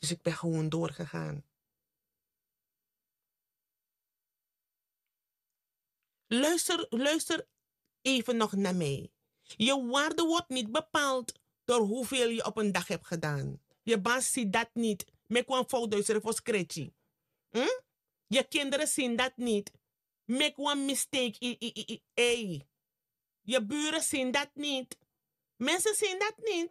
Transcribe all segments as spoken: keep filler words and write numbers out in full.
Dus ik ben gewoon doorgegaan. Luister, luister even nog naar mij. Je waarde wordt niet bepaald door hoeveel je op een dag hebt gedaan. Je baas ziet dat niet. Met een fout duizeren voor scratchy. Hm? Je kinderen zien dat niet. Make one mistake. I, I, I, I, hey. Je buren zien dat niet. Mensen zien dat niet.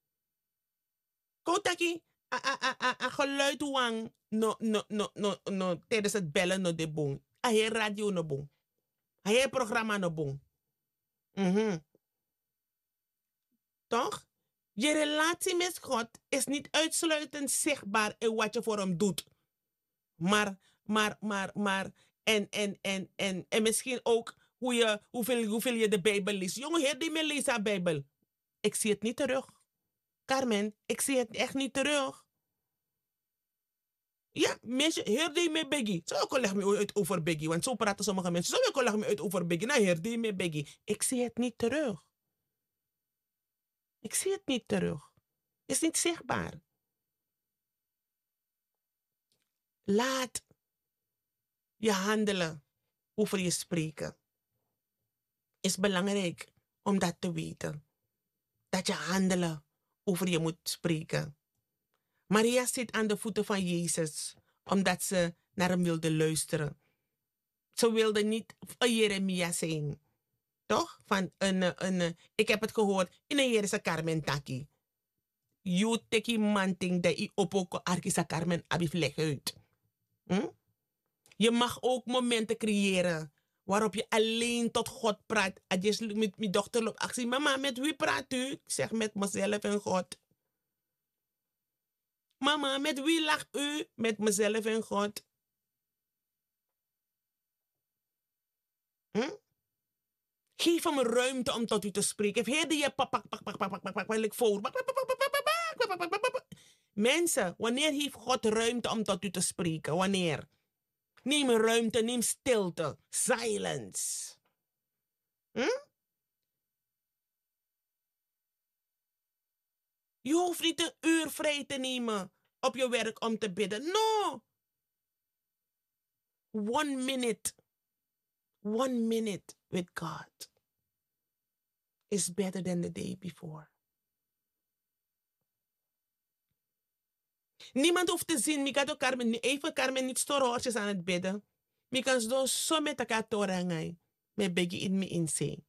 Kotaki, a, a, a, a, a geluid wang no, no, no, no, no, tijdens het bellen no de boom. A je radio no boom. A je programma no boom. Mm-hmm. Toch? Je relatie met God is niet uitsluitend zichtbaar in wat je voor hem doet. Maar, maar, maar, maar, en, en, en, en, en misschien ook hoe je, hoeveel, hoeveel je de Bijbel leest. Jongen, heer die me leest aan Bijbel. Ik zie het niet terug. Carmen, ik zie het echt niet terug. Ja, mensen, heer die me beggie. Zo ik leg me uit over beggie, want zo praten sommige mensen. Zo ik leg me uit over beggie. Nou, heer die me beggie. Ik zie het niet terug. Ik zie het niet terug. Het is niet zichtbaar. Laat je handelen over je spreken. Is belangrijk om dat te weten. Dat je handelen over je moet spreken. Maria zit aan de voeten van Jezus, omdat ze naar hem wilde luisteren. Ze wilde niet een Jeremia zijn. Toch? Van een, een, ik heb het gehoord in een Jeresa Carmen Taki. You teki manting de i opoko arkisa Carmen abif leg uit. Hm? Je mag ook momenten creëren waarop je alleen tot God praat. Adjes met mijn dochter loopt actie. Mama, met wie praat u? Ik zeg met mezelf en God. Mama, met wie lacht u? Met mezelf en God. Hm? Geef hem ruimte om tot u te spreken. Heerde je pak, pak, pak, pak, pak, pak, pak, pak, pak, voor. Mensen, wanneer heeft God ruimte om tot u te spreken? Wanneer? Neem ruimte, neem stilte. Silence. Hm? Je hoeft niet een uur vrij te nemen op je werk om te bidden. No. One minute. One minute with God is better than the day before. Niemand hoeft te zien. Ik had Carmen, even Carmen niet storoortjes aan het bidden. Ik kan zo zo met elkaar torangai. Met begi in me inzien.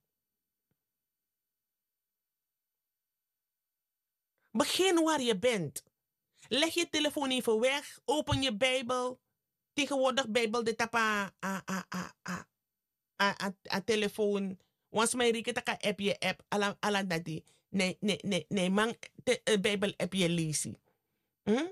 Begin waar je bent. Leg je telefoon even weg. Open je Bijbel. Tegenwoordig Bijbel de tapa a a a a a a, a telefoon. Once mij rieke taka app je app ala ala dadi. Nee nee nee nee man te, uh, Bijbel app je lezen. Hm?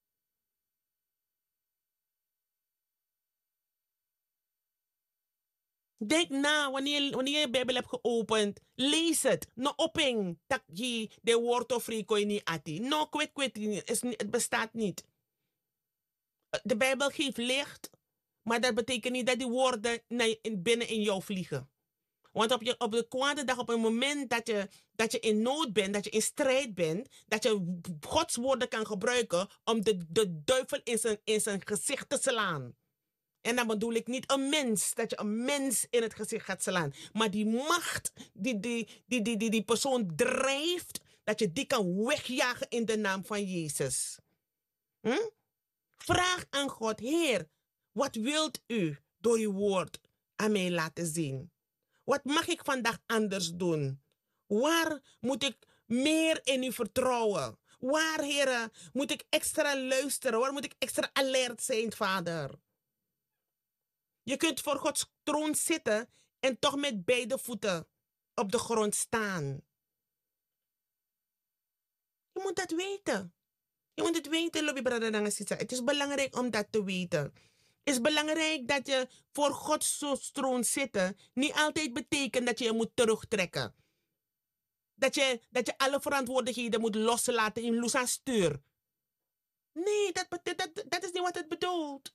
Denk na, wanneer, wanneer je je Bijbel hebt geopend, lees het. No open, tak je de woord of free niet ati. No, kwet, kwet, het bestaat niet. De Bijbel geeft licht, maar dat betekent niet dat die woorden naar, binnen in jou vliegen. Want op, je, op de kwade dag, op een moment dat je, dat je in nood bent, dat je in strijd bent, dat je Gods woorden kan gebruiken om de, de duivel in zijn, in zijn gezicht te slaan. En dan bedoel ik niet een mens, dat je een mens in het gezicht gaat slaan. Maar die macht die die, die, die, die, die persoon drijft, dat je die kan wegjagen in de naam van Jezus. Hm? Vraag aan God, Heer, wat wilt u door uw woord aan mij laten zien? Wat mag ik vandaag anders doen? Waar moet ik meer in u vertrouwen? Waar, Heer, moet ik extra luisteren? Waar moet ik extra alert zijn, Vader? Je kunt voor Gods troon zitten en toch met beide voeten op de grond staan. Je moet dat weten. Je moet het weten, Lobby Brother. Het is belangrijk om dat te weten. Het is belangrijk dat je voor Gods troon zitten niet altijd betekent dat je je moet terugtrekken. Dat je, dat je alle verantwoordelijkheden moet loslaten in Lusa stuur. Nee, dat, dat, dat, dat is niet wat het bedoelt.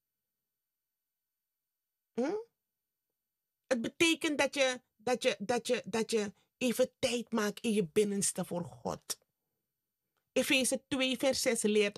Hm? Het betekent dat je, dat, je, dat, je, dat je even tijd maakt in je binnenste voor God. Efeze twee vers zes leert